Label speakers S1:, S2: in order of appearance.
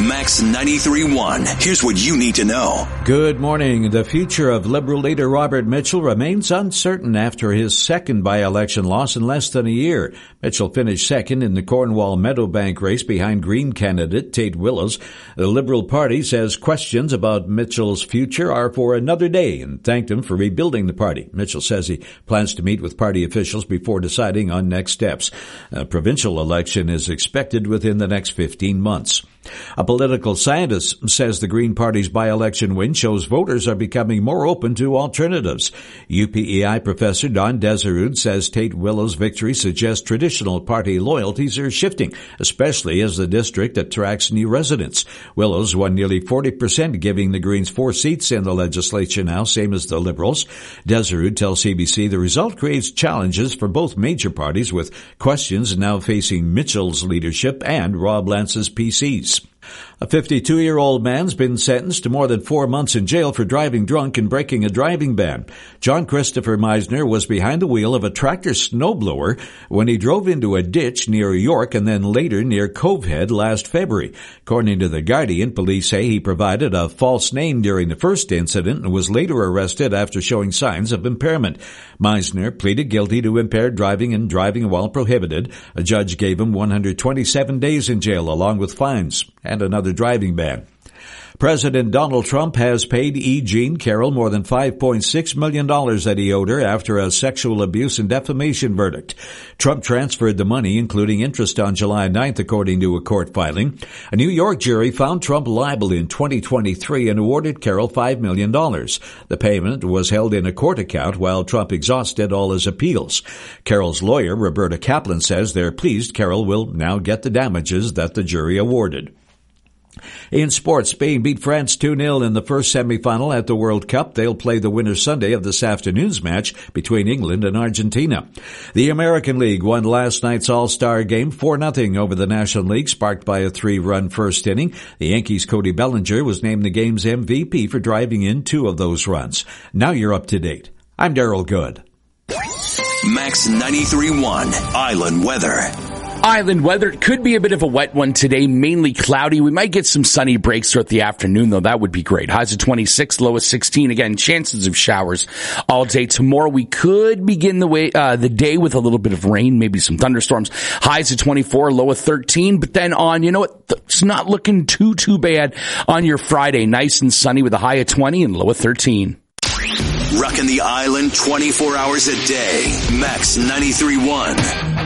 S1: Max 93.1. Here's what you need to know.
S2: Good morning. The future of Liberal leader Robert Mitchell remains uncertain after his second by-election loss in less than a year. Mitchell finished second in the Cornwall Meadowbank race behind Green candidate Tate Willows. The Liberal Party says questions about Mitchell's future are for another day and thanked him for rebuilding the party. Mitchell says he plans to meet with party officials before deciding on next steps. A provincial election is expected within the next 15 months. A political scientist says the Green Party's by-election win shows voters are becoming more open to alternatives. UPEI professor Don Deserud says Tate Willows' victory suggests traditional party loyalties are shifting, especially as the district attracts new residents. Willows won nearly 40%, giving the Greens 4 seats in the legislature now, same as the Liberals. Deserud tells CBC the result creates challenges for both major parties, with questions now facing Mitchell's leadership and Rob Lance's PCs. A 52-year-old man's been sentenced to more than 4 months in jail for driving drunk and breaking a driving ban. John Christopher Meisner was behind the wheel of a tractor snowblower when he drove into a ditch near York and then later near Covehead last February. According to The Guardian, police say he provided a false name during the first incident and was later arrested after showing signs of impairment. Meisner pleaded guilty to impaired driving and driving while prohibited. A judge gave him 127 days in jail along with fines and another driving ban. President Donald Trump has paid E. Jean Carroll more than $5.6 million that he owed her after a sexual abuse and defamation verdict. Trump transferred the money, including interest, on July 9th, according to a court filing. A New York jury found Trump liable in 2023 and awarded Carroll $5 million. The payment was held in a court account while Trump exhausted all his appeals. Carroll's lawyer, Roberta Kaplan, says they're pleased Carroll will now get the damages that the jury awarded. In sports, Spain beat France 2-0 in the first semifinal at the World Cup. They'll play the winner Sunday of this afternoon's match between England and Argentina. The American League won last night's All-Star game 4-0 over the National League, sparked by a 3-run first inning. The Yankees' Cody Bellinger was named the game's MVP for driving in 2 of those runs. Now you're up to date. I'm Darryl Good.
S1: Max 93.1 Island Weather.
S3: Island weather, it could be a bit of a wet one today, mainly cloudy. We might get some sunny breaks throughout the afternoon, though. That would be great. Highs of 26, low of 16. Again, chances of showers all day tomorrow. We could begin the day with a little bit of rain, maybe some thunderstorms. Highs of 24, low of 13. But then on, it's not looking too bad on your Friday. Nice and sunny with a high of 20 and low of 13.
S1: Rocking the island 24 hours a day. Max 93.1.